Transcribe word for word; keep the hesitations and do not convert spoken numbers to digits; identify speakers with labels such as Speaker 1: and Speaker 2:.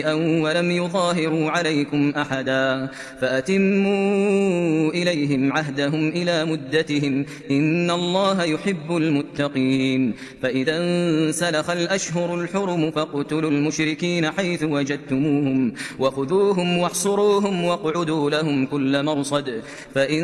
Speaker 1: ولم يظاهروا عليكم أحدا فأتموا إليهم عهدهم إلى مدتهم إن الله يحب المتقين. فإذا انسلخ الأشهر الحرم فاقتلوا المشركين حيث وجدتموهم وخذوهم واحصروهم واقعدوا لهم كل مرصد. فإن